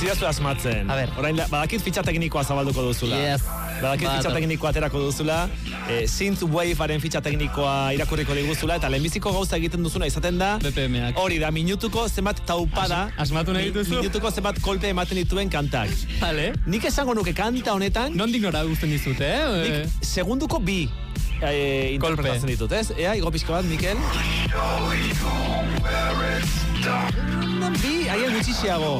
zidazu asmatzen. A ber. Orain, badakit fitxa teknikoa zabalduko duzula. Yes. Badakit fitxa teknikoa aterako duzula. Synthwave-aren fitxa teknikoa irakurriko diguzula, eta lehenbiziko gauza egiten duzuna izaten da. BPM-ak. Hori da, minutuko zenbat taupada. Asmatu nahi dituzu? Minutuko zenbat kolpe ematen dituen kantak. Vale. Nik esango nuke kanta honetan. Nondik nora guzten dizut, Nik segunduko bi interpretatzen ditut, ez? Ea, igo pixko bat, Mikel. Bi, aien gutxixiago.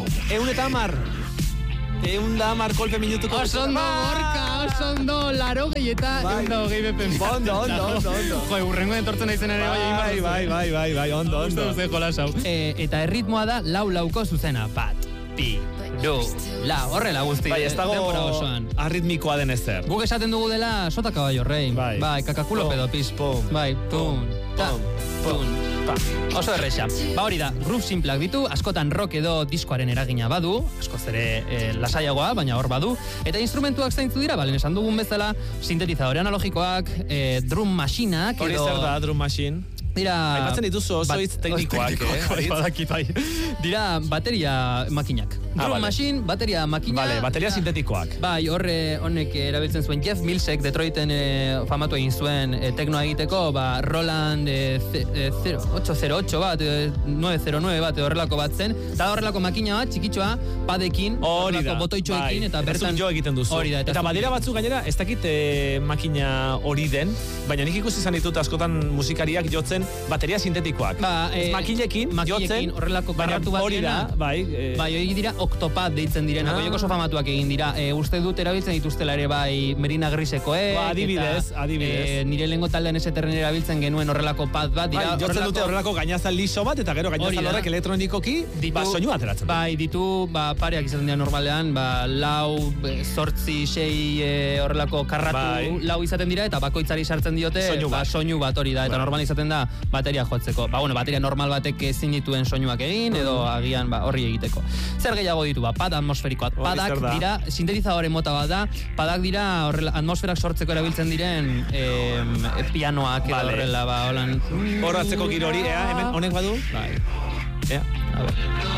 110 kolpe minutuko. Osondo, Gorka, osondo, 80 eta 120 BPM. Ondo. Jo, urrengo entortzen naizen ere Bai, ondo. Eta erritmoa da lau-lauko zuzena. Bat, bi, du, la, horrela guzti. Bai, ez dago arritmikoa den ezer. Guk esaten dugu dela sota caballo rey. Bai, kakakulo pedo pis. Bai, tun, tun. Oso erresa. Hori da, groove simplak ditu, askotan rock edo diskoaren eragina badu, askoz ere lasaiagoa, baina hor badu. Eta instrumentuak zaintzu dira, balen esan dugun bezala, sintetizadore analogikoak, drum machinak edo... Hori zer da, drum machine? Dira... Aipatzen dituzu oso hitz teknikoak, Dira bateria makinak. Drum machine, bateria makina... Vale, bateria sintetikoak. Bai, honek erabiltzen zuen Jeff Millsek, Detroiten famatu egin zuen teknoa egiteko, Roland 808 bat, 909 bat, horrelako bat zen. Eta horrelako makina bat, txikitxoa, padekin, horrelako botoitxoekin, eta bertan... jo egiten duzu. Eta badira batzuk gainera, ez dakit makina hori den, baina nik ikusi izan ditut askotan musikariak jotzen bateria sintetikoak. Makinekin jotzen, horrelako karratu bat dira. Bai, hori dira Octopad deitzen direnak, oiek oso famatuak egin dira. Uste dut erabiltzen dituztela ere bai Merina Grisekoek. Adibidez. Nire lehengo taldean eseterren erabiltzen genuen horrelako pad bat. Bai, jotzen dute horrelako gainazal liso bat, eta gero gainazal horrek elektronikoki soinu ateratzen. Bai, ditu pareak izaten dira normalean, 4, 6 horrelako karratu lau izaten dira, eta bakoitzari sartzen diote soinu bat hori da, eta normal izaten da bateria jotzeko. Bateria normal batek ezin dituen soinuak egin, edo agian horri egiteko. Zer gehiago ditu, pad atmosferikoak. Padak dira, sintetizadore mota bat da, padak dira atmosferak sortzeko erabiltzen diren pianoak edo horrela, holan... Horatzeko giro hori, hemen honek badu? Bai. Ea, a ver.